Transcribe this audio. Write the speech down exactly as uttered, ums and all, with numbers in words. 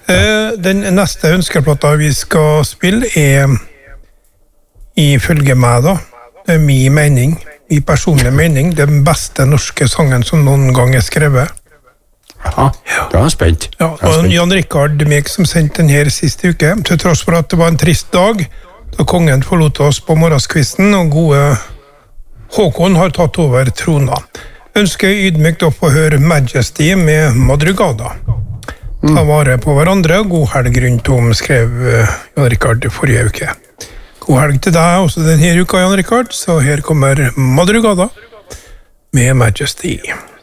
Uh, den neste ønskeplata vi skal spille er, ifølge meg da, det er min mening, min personlige mening, den beste norske sangen som noen gang er skrevet. Ja, da er jeg spent. Ja, og Jan Rikard Mek som sendte den her siste uke, til tross for at det var en trist dag, da kongen forlot oss på morgenskvisten, og gode Håkon har tatt over trona. Ønsker ydmykt opp å høre Majesty med Madrugada. Ta vare på hverandre, god helg rundt om, skrev Jan Rikard forrige uke. God helg til deg også denne uka, Jan Rikard, så her kommer Madrugada med Majesty.